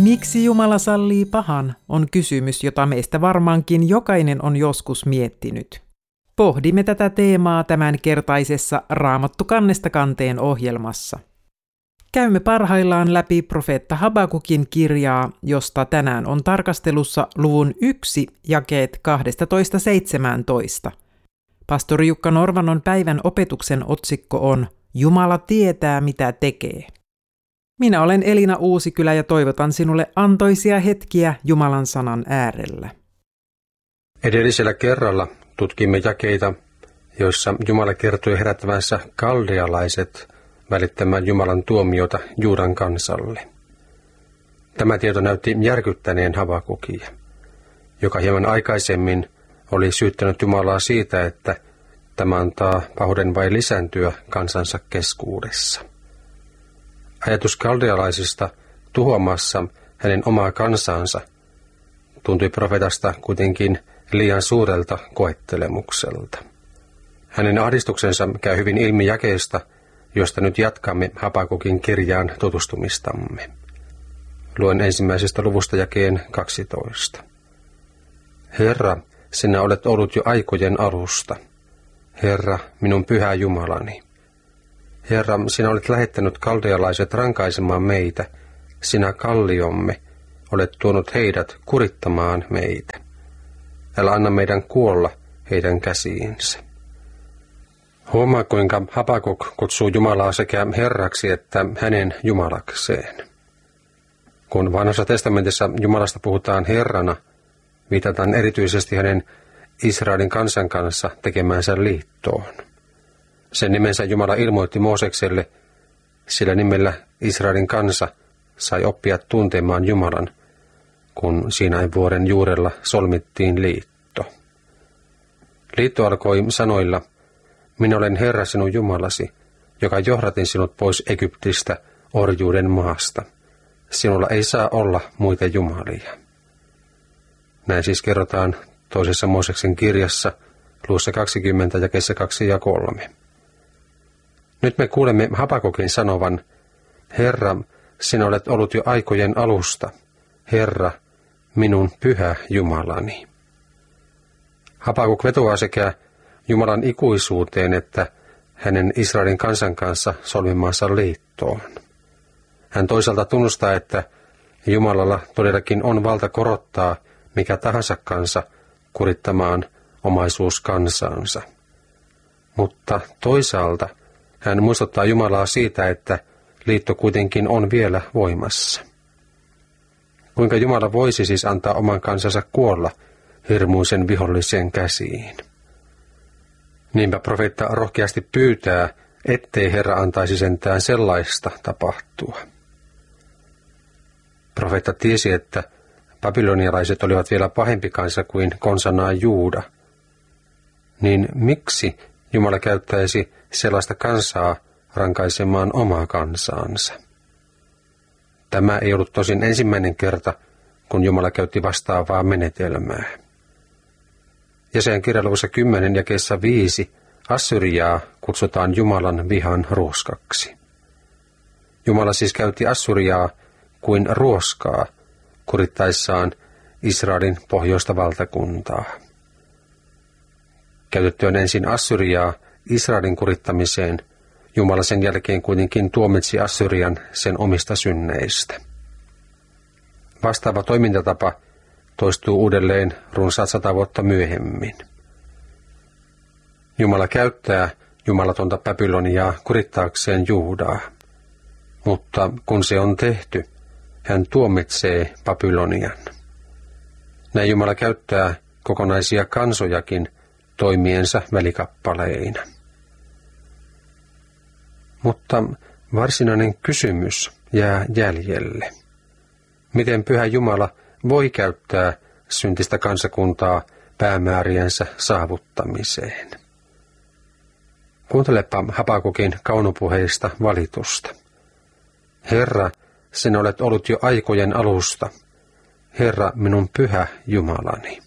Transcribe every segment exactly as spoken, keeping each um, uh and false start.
Miksi Jumala sallii pahan, on kysymys, jota meistä varmaankin jokainen on joskus miettinyt. Pohdimme tätä teemaa tämänkertaisessa Raamattu kannesta kanteen ohjelmassa. Käymme parhaillaan läpi profeetta Habakukin kirjaa, josta tänään on tarkastelussa luvun yksi jakeet kaksitoista seitsemäntoista. Pastori Jukka Norvanon päivän opetuksen otsikko on Jumala tietää, mitä tekee. Minä olen Elina Uusikylä ja toivotan sinulle antoisia hetkiä Jumalan sanan äärellä. Edellisellä kerralla tutkimme jakeita, joissa Jumala kertoi herättävänsä kaldealaiset välittämään Jumalan tuomiota Juudan kansalle. Tämä tieto näytti järkyttäneen Habakukia, joka hieman aikaisemmin oli syyttänyt Jumalaa siitä, että tämä antaa pahuuden vai lisääntyä kansansa keskuudessa. Ajatus kaldealaisista tuhoamassa hänen omaa kansansa tuntui profetasta kuitenkin liian suurelta koettelemukselta. Hänen ahdistuksensa käy hyvin ilmi jakeesta, josta nyt jatkamme Habakukin kirjaan tutustumistamme. Luen ensimmäisestä luvusta jakeen kaksitoista. Herra, sinä olet ollut jo aikojen alusta. Herra, minun pyhä Jumalani. Herra, sinä olet lähettänyt kaldealaiset rankaisemaan meitä. Sinä kalliomme, olet tuonut heidät kurittamaan meitä. Älä anna meidän kuolla heidän käsiinsä. Huomaa, kuinka Habakuk kutsuu Jumalaa sekä Herraksi että hänen Jumalakseen. Kun Vanhassa testamentissa Jumalasta puhutaan Herrana, viitataan erityisesti hänen Israelin kansan kanssa tekemäänsä liittoon. Sen nimensä Jumala ilmoitti Moosekselle, sillä nimellä Israelin kansa sai oppia tuntemaan Jumalan, kun Siinain vuoren juurella solmittiin liitto. Liitto alkoi sanoilla, minä olen Herra sinun Jumalasi, joka johdatin sinut pois Egyptistä orjuuden maasta. Sinulla ei saa olla muita jumalia. Näin siis kerrotaan toisessa Mooseksen kirjassa, luvussa kaksikymmentä, jakeessa kaksi ja kolme. Nyt me kuulemme Habakukin sanovan, Herra, sinä olet ollut jo aikojen alusta. Herra, minun pyhä Jumalani. Habakuk vetoaa sekä Jumalan ikuisuuteen että hänen Israelin kansan kanssa solmimaansa liittoon. Hän toisaalta tunnustaa, että Jumalalla todellakin on valta korottaa mikä tahansa kansa kurittamaan omaisuus kansansa. Mutta toisaalta hän muistuttaa Jumalaa siitä, että liitto kuitenkin on vielä voimassa. Kuinka Jumala voisi siis antaa oman kansansa kuolla hirmuisen vihollisen käsiin? Niinpä profeetta rohkeasti pyytää, ettei Herra antaisi sentään sellaista tapahtua. Profeetta tiesi, että babylonialaiset olivat vielä pahempi kansa kuin konsanaan Juuda. Niin miksi Jumala käyttäisi sellaista kansaa rankaisemaan omaa kansaansa? Tämä ei ollut tosin ensimmäinen kerta, kun Jumala käytti vastaavaa menetelmää. Jesajan kirjaluvussa kymmenen jakeessa viisi Assyriaa kutsutaan Jumalan vihan ruoskaksi. Jumala siis käytti Assyriaa kuin ruoskaa kurittaessaan Israelin pohjoista valtakuntaa. Käytettyään ensin Assyriaa Israelin kurittamiseen, Jumala sen jälkeen kuitenkin tuomitsi Assyrian sen omista synneistä. Vastaava toimintatapa toistuu uudelleen runsaat sata vuotta myöhemmin. Jumala käyttää jumalatonta Babyloniaa kurittaakseen Juudaa, mutta kun se on tehty, hän tuomitsee Babylonian. Näin Jumala käyttää kokonaisia kansojakin toimiensa välikappaleina. Mutta varsinainen kysymys jää jäljelle. Miten pyhä Jumala voi käyttää syntistä kansakuntaa päämääriensä saavuttamiseen? Kuuntelepa Habakukin kaunopuheista valitusta. Herra, sinä olet ollut jo aikojen alusta. Herra, minun pyhä Jumalani.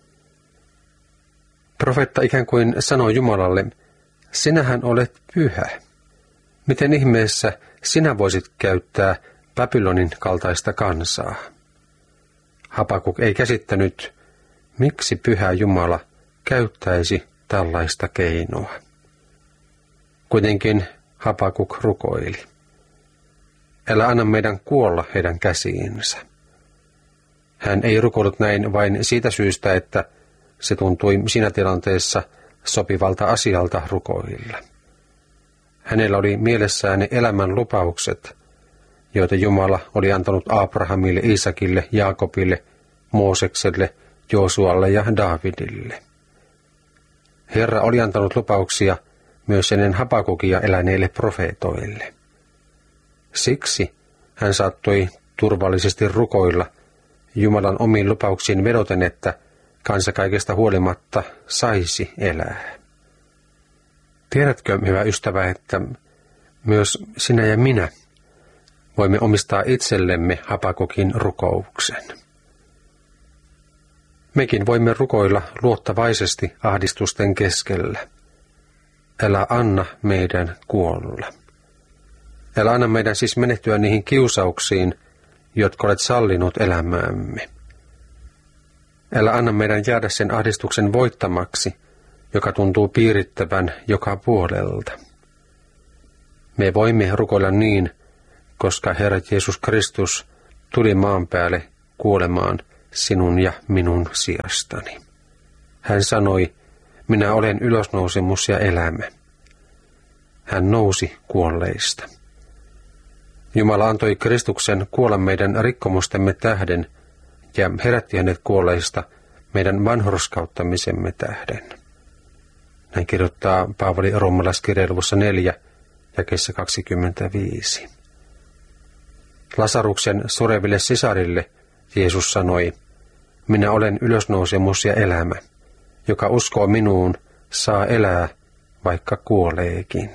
Profeetta ikään kuin sanoi Jumalalle, sinähän olet pyhä. Miten ihmeessä sinä voisit käyttää Babylonin kaltaista kansaa. Habakuk ei käsittänyt, miksi Pyhä Jumala käyttäisi tällaista keinoa. Kuitenkin Habakuk rukoili. Älä anna meidän kuolla heidän käsiinsä. Hän ei rukoillut näin vain siitä syystä, että se tuntui siinä tilanteessa sopivalta asialta rukoilla. Hänellä oli mielessään ne elämän lupaukset, joita Jumala oli antanut Abrahamille, Iisakille, Jaakobille, Moosekselle, Joosualle ja Daavidille. Herra oli antanut lupauksia myös ennen Habakukia eläneille profeetoille. Siksi hän saattoi turvallisesti rukoilla Jumalan omiin lupauksiin vedoten, että kansa kaikesta huolimatta saisi elää. Tiedätkö, hyvä ystävä, että myös sinä ja minä voimme omistaa itsellemme Habakukin rukouksen. Mekin voimme rukoilla luottavaisesti ahdistusten keskellä. Älä anna meidän kuolla. Älä anna meidän siis menehtyä niihin kiusauksiin, jotka olet sallinut elämäämme. Älä anna meidän jäädä sen ahdistuksen voittamaksi, joka tuntuu piirittävän joka puolelta. Me voimme rukoilla niin, koska Herra Jeesus Kristus tuli maan päälle kuolemaan sinun ja minun sijastani. Hän sanoi, minä olen ylösnousemus ja elämä. Hän nousi kuolleista. Jumala antoi Kristuksen kuolla meidän rikkomustemme tähden ja herätti hänet kuolleista meidän vanhurskauttamisemme tähden. Näin kirjoittaa Paavali roomalaiskirjeen luvussa neljä, jakeessa kaksikymmentäviisi. Lasaruksen sureville sisarille Jeesus sanoi, minä olen ylösnousemus ja elämä. Joka uskoo minuun, saa elää, vaikka kuoleekin.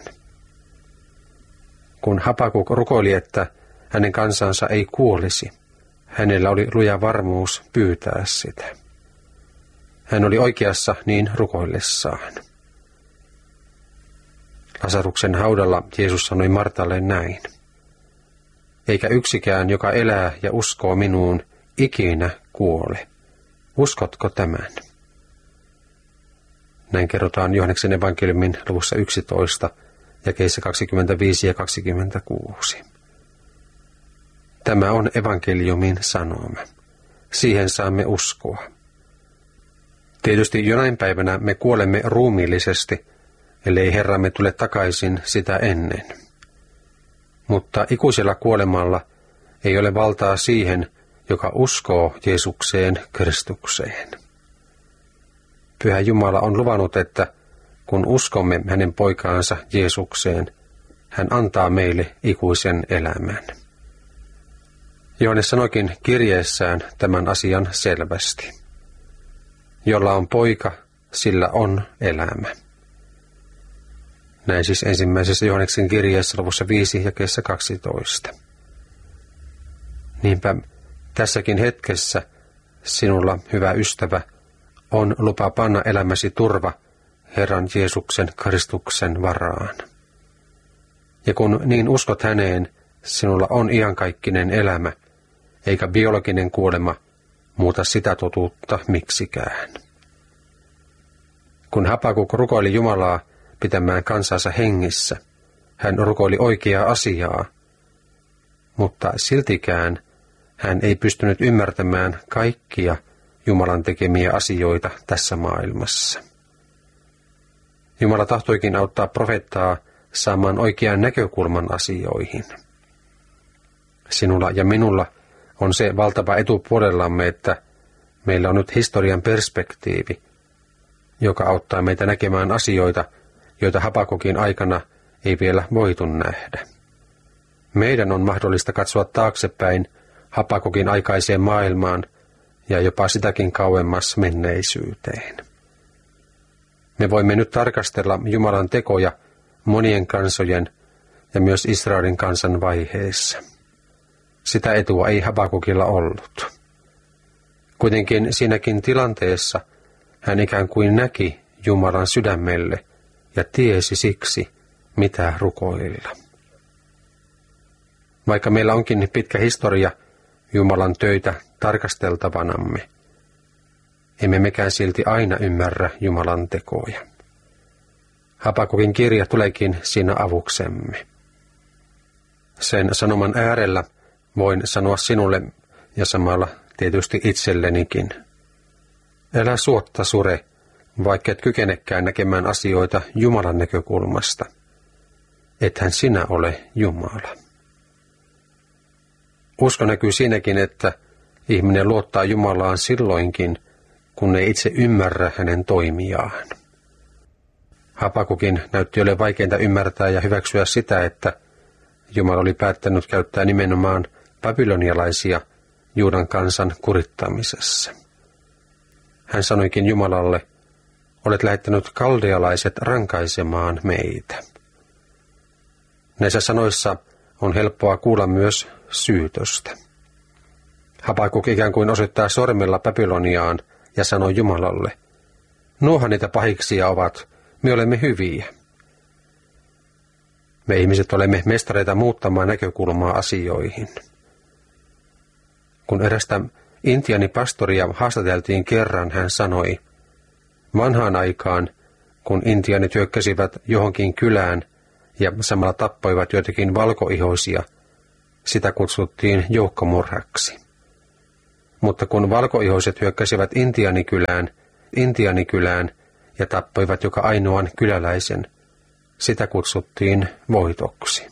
Kun Habakuk rukoili, että hänen kansansa ei kuolisi, hänellä oli luja varmuus pyytää sitä. Hän oli oikeassa niin rukoillessaan. Lasaruksen haudalla Jeesus sanoi Martalle näin. Eikä yksikään, joka elää ja uskoo minuun, ikinä kuole. Uskotko tämän? Näin kerrotaan Johanneksen evankeliumin luvussa yksitoista, jakeissa kaksikymmentäviisi ja kaksikymmentäkuusi. Tämä on evankeliumin sanoma. Siihen saamme uskoa. Tietysti jonain päivänä me kuolemme ruumiillisesti, ellei Herramme tule takaisin sitä ennen. Mutta ikuisella kuolemalla ei ole valtaa siihen, joka uskoo Jeesukseen Kristukseen. Pyhä Jumala on luvannut, että kun uskomme hänen poikaansa Jeesukseen, hän antaa meille ikuisen elämän. Johannes sanoikin kirjeessään tämän asian selvästi. Jolla on poika, sillä on elämä. Näin siis ensimmäisessä Johanneksen kirjeessä luvussa viisi jakeessa kaksitoista. Niinpä tässäkin hetkessä sinulla, hyvä ystävä, on lupa panna elämäsi turva Herran Jeesuksen Kristuksen varaan. Ja kun niin uskot häneen, sinulla on iankaikkinen elämä, eikä biologinen kuolema muuta sitä totuutta miksikään. Kun Habakuk rukoili Jumalaa pitämään kansansa hengissä, hän rukoili oikeaa asiaa, mutta siltikään hän ei pystynyt ymmärtämään kaikkia Jumalan tekemiä asioita tässä maailmassa. Jumala tahtoikin auttaa profeettaa saamaan oikean näkökulman asioihin. Sinulla ja minulla on se valtava etu puolellamme, että meillä on nyt historian perspektiivi, joka auttaa meitä näkemään asioita, joita Habakukin aikana ei vielä voitu nähdä. Meidän on mahdollista katsoa taaksepäin Habakukin aikaiseen maailmaan ja jopa sitäkin kauemmas menneisyyteen. Me voimme nyt tarkastella Jumalan tekoja monien kansojen ja myös Israelin kansan vaiheessa. Sitä etua ei Habakukilla ollut. Kuitenkin siinäkin tilanteessa hän ikään kuin näki Jumalan sydämelle ja tiesi siksi, mitä rukoilla. Vaikka meillä onkin pitkä historia Jumalan töitä tarkasteltavanamme, emme mekään silti aina ymmärrä Jumalan tekoja. Habakukin kirja tuleekin siinä avuksemme. Sen sanoman äärellä voin sanoa sinulle ja samalla tietysti itsellenikin. Älä suotta sure, vaikka et kykenekään näkemään asioita Jumalan näkökulmasta. Ethän sinä ole Jumala. Usko näkyy siinäkin, että ihminen luottaa Jumalaan silloinkin, kun ei itse ymmärrä hänen toimiaan. Habakukin näytti ole vaikeinta ymmärtää ja hyväksyä sitä, että Jumala oli päättänyt käyttää nimenomaan babylonialaisia Juudan kansan kurittamisessa. Hän sanoikin Jumalalle, olet lähettänyt kaldealaiset rankaisemaan meitä. Näissä sanoissa on helppoa kuulla myös syytöstä. Habakuk ikään kuin osoittaa sormella Babyloniaan ja sanoo Jumalalle, nuohan niitä pahiksia ovat, me olemme hyviä. Me ihmiset olemme mestareita muuttamaan näkökulmaa asioihin. Kun erästä intiaanipastoria haastateltiin kerran, hän sanoi, vanhaan aikaan, kun intiaanit hyökkäsivät johonkin kylään ja samalla tappoivat joitakin valkoihoisia, sitä kutsuttiin joukkomurhaksi. Mutta kun valkoihoiset hyökkäsivät intiaanikylään, intiaanikylään ja tappoivat joka ainoan kyläläisen, sitä kutsuttiin voitoksi.